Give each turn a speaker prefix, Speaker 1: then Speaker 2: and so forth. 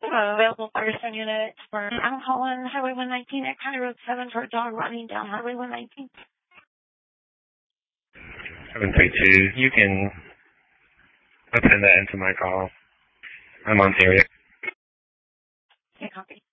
Speaker 1: Available person unit for I'm calling Highway 119 at County Road 7 for a dog running down Highway 119.
Speaker 2: 732, you can append that into my call. I'm on area.
Speaker 1: Okay, copy.